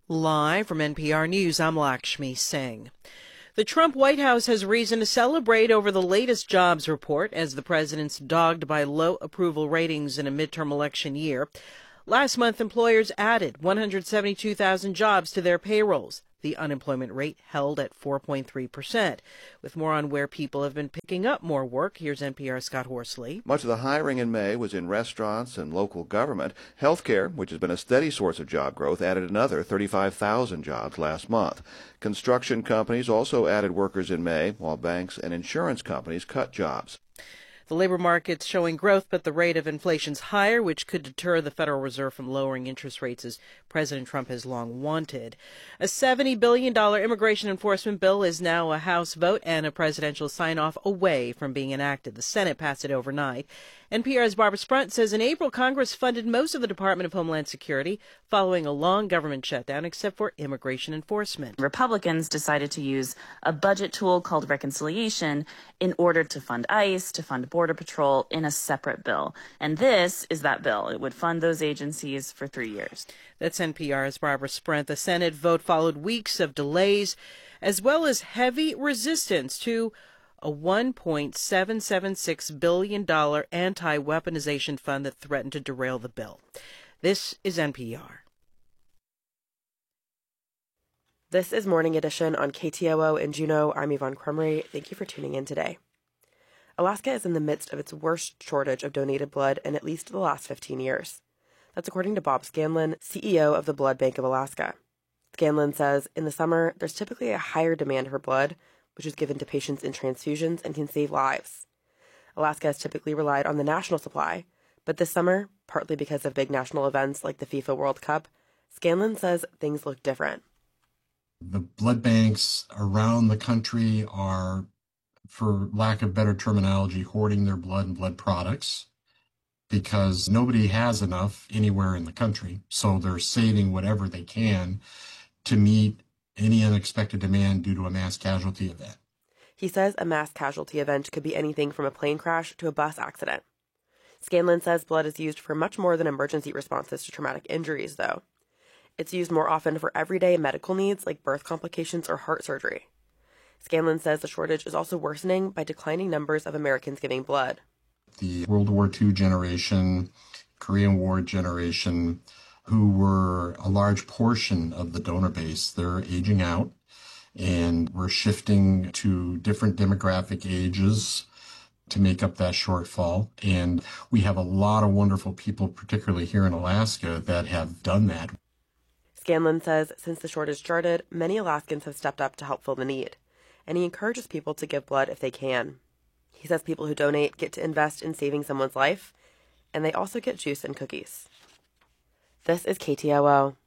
Live from NPR News, I'm Lakshmi Singh. The Trump White House has reason to celebrate over the latest jobs report as the president's dogged by low approval ratings in a midterm election year. Last month, employers added 172,000 jobs to their payrolls. The unemployment rate held at 4.3%. With more on where people have been picking up more work, here's NPR's Scott Horsley. Much of the hiring in May was in restaurants and local government. Healthcare, which has been a steady source of job growth, added another 35,000 jobs last month. Construction companies also added workers in May, while banks and insurance companies cut jobs. The labor market's showing growth, but the rate of inflation's higher, which could deter the Federal Reserve from lowering interest rates as President Trump has long wanted. A $70 billion immigration enforcement bill is now a House vote and a presidential sign-off away from being enacted. The Senate passed it overnight. NPR's Barbara Sprunt says in April, Congress funded most of the Department of Homeland Security following a long government shutdown, except for immigration enforcement. Republicans decided to use a budget tool called reconciliation in order to fund ICE, to fund Border Patrol in a separate bill. And this is that bill. It would fund those agencies for 3 years. That's NPR's Barbara Sprunt. The Senate vote followed weeks of delays, as well as heavy resistance to a $1.776 billion anti-weaponization fund that threatened to derail the bill. This is NPR. This is Morning Edition on KTOO in Juneau. I'm Yvonne Crumry. Thank you for tuning in today. Alaska is in the midst of its worst shortage of donated blood in at least the last 15 years. That's according to Bob Scanlon, CEO of the Blood Bank of Alaska. Scanlon says in the summer, there's typically a higher demand for blood, which is given to patients in transfusions and can save lives. Alaska has typically relied on the national supply, but this summer, partly because of big national events like the FIFA World Cup, Scanlon says things look different. The blood banks around the country are, for lack of better terminology, hoarding their blood and blood products because nobody has enough anywhere in the country. So they're saving whatever they can to meet any unexpected demand due to a mass casualty event. He says a mass casualty event could be anything from a plane crash to a bus accident. Scanlon says blood is used for much more than emergency responses to traumatic injuries, though. It's used more often for everyday medical needs like birth complications or heart surgery. Scanlon says the shortage is also worsening by declining numbers of Americans giving blood. The World War II generation, Korean War generation, who were a large portion of the donor base, they're aging out, and we're shifting to different demographic ages to make up that shortfall. And we have a lot of wonderful people, particularly here in Alaska, that have done that. Scanlon says since the shortage started, many Alaskans have stepped up to help fill the need, and he encourages people to give blood if they can. He says people who donate get to invest in saving someone's life, and they also get juice and cookies. This is KTOO.